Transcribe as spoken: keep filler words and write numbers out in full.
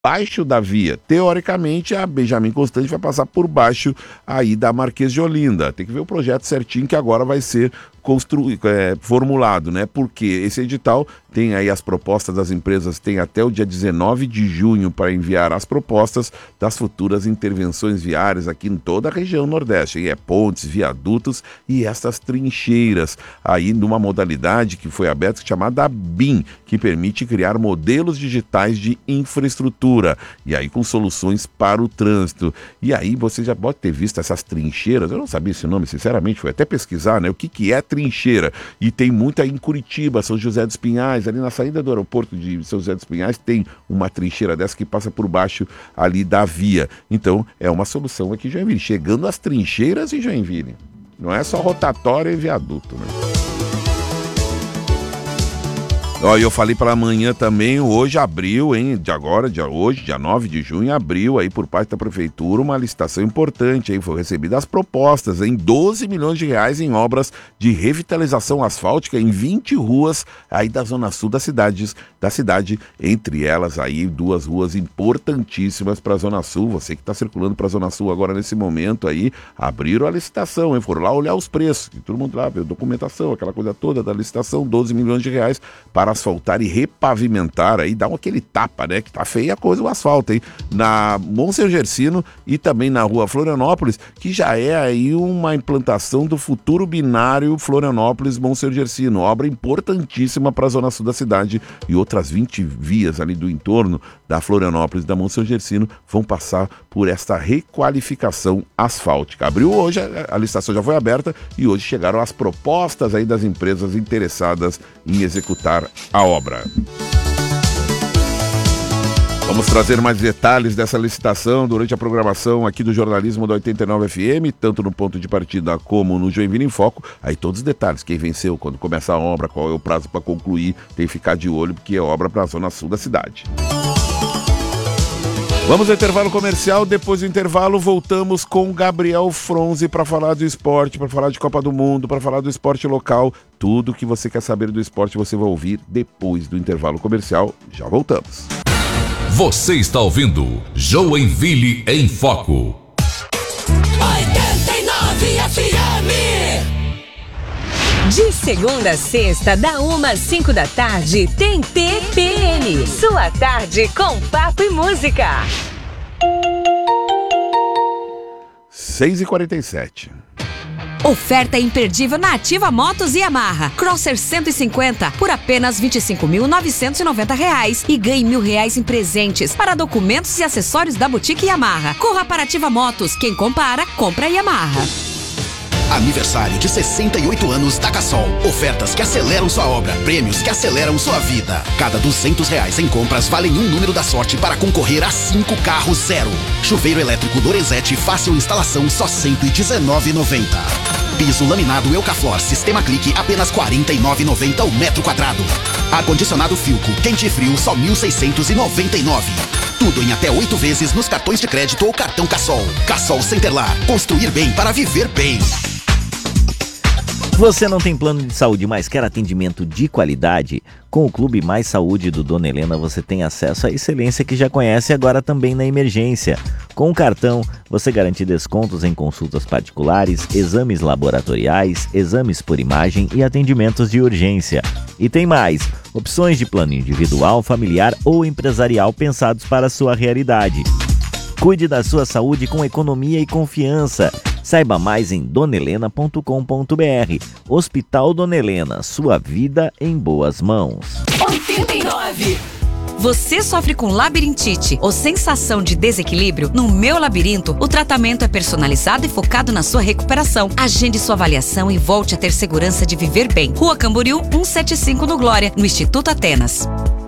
baixo da via. Teoricamente, a Benjamin Constant vai passar por baixo aí da Marquês de Olinda. Tem que ver o projeto certinho que agora vai ser constru... é, formulado, né? Porque esse edital tem aí as propostas das empresas, tem até o dia dezenove de junho para enviar as propostas das futuras intervenções viárias aqui em toda a região Nordeste. E é pontes, viadutos e essas trincheiras aí numa modalidade que foi aberta chamada B I M, que permite criar modelos digitais de infraestrutura e aí com soluções para o trânsito. E aí você já pode ter visto essas trincheiras, eu não sabia esse nome, sinceramente, foi até pesquisar, né? O que, que é trincheira? E tem muita em Curitiba, São José dos Pinhais, ali na saída do aeroporto de São José dos Pinhais tem uma trincheira dessa que passa por baixo ali da via. Então é uma solução aqui em Joinville, chegando às trincheiras em Joinville. Não é só rotatória e viaduto, né? Ó, eu falei para amanhã também, hoje abriu, hein, de agora, de hoje, dia nove de junho, abriu aí por parte da prefeitura uma licitação importante, aí foi recebidas as propostas em doze milhões de reais em obras de revitalização asfáltica em vinte ruas aí da zona sul da cidade, da cidade, entre elas aí duas ruas importantíssimas para a zona sul. Você que está circulando para a zona sul agora nesse momento aí, abriram a licitação, hein, foram lá olhar os preços, e todo mundo lá viu documentação, aquela coisa toda da licitação, doze milhões de reais para asfaltar e repavimentar aí, dá aquele tapa, né, que tá feia a coisa o asfalto aí, na Monsenhor Gersino e também na rua Florianópolis, que já é aí uma implantação do futuro binário Florianópolis-Monsenhor Gersino, obra importantíssima para a zona sul da cidade, e outras vinte vias ali do entorno da Florianópolis e da Monsenhor Gersino vão passar por esta requalificação asfáltica. Abriu hoje, a licitação já foi aberta e hoje chegaram as propostas aí das empresas interessadas em executar a obra. Vamos trazer mais detalhes dessa licitação durante a programação aqui do jornalismo da oitenta e nove F M, tanto no ponto de partida como no Joinville em Foco. Aí todos os detalhes, quem venceu, quando começa a obra, qual é o prazo para concluir, tem que ficar de olho porque é obra para a zona sul da cidade. Vamos ao intervalo comercial, depois do intervalo voltamos com Gabriel Fronzi para falar do esporte, para falar de Copa do Mundo, para falar do esporte local. Tudo que você quer saber do esporte você vai ouvir depois do intervalo comercial. Já voltamos. Você está ouvindo Joinville em Foco. oitenta e nove F M. De segunda a sexta, da uma às cinco da tarde, tem T P M. Sua tarde com papo e música. seis e quarenta e sete. Oferta imperdível na Ativa Motos e Yamaha. Crosser cento e cinquenta por apenas vinte e cinco mil novecentos e noventa reais e ganhe mil reais em presentes para documentos e acessórios da Boutique Yamaha. Corra para Ativa Motos. Quem compara, compra Yamaha. Aniversário de sessenta e oito anos da Cassol. Ofertas que aceleram sua obra, prêmios que aceleram sua vida. Cada duzentos reais em compras valem um número da sorte para concorrer a cinco carros zero. Chuveiro elétrico Lorenzetti, fácil instalação, só cento e dezenove reais e noventa centavos. Piso laminado Eucaflor, sistema clique, apenas quarenta e nove reais e noventa centavos o metro quadrado. Ar-condicionado Filco, quente e frio, só mil seiscentos e noventa e nove reais. Tudo em até oito vezes nos cartões de crédito ou cartão Cassol. Cassol Centerlar, construir bem para viver bem. Você não tem plano de saúde, mas quer atendimento de qualidade? Com o Clube Mais Saúde do Dona Helena, você tem acesso à excelência que já conhece agora também na emergência. Com o cartão, você garante descontos em consultas particulares, exames laboratoriais, exames por imagem e atendimentos de urgência. E tem mais, opções de plano individual, familiar ou empresarial pensados para a sua realidade. Cuide da sua saúde com economia e confiança. Saiba mais em dona helena ponto com ponto b r. Hospital Dona Helena, sua vida em boas mãos. oitenta e nove. Você sofre com labirintite ou sensação de desequilíbrio? No Meu Labirinto, o tratamento é personalizado e focado na sua recuperação. Agende sua avaliação e volte a ter segurança de viver bem. Rua Camboriú cento e setenta e cinco no Glória, no Instituto Atenas.